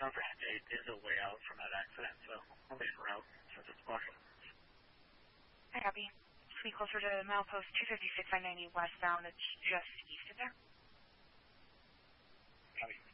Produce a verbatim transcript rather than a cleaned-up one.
sounds like eight is a way out from that accident, so I'll leave her out since it's partial. Hi, Abby. Just be closer to milepost two fifty-six I ninety westbound. It's just east of there. Copy.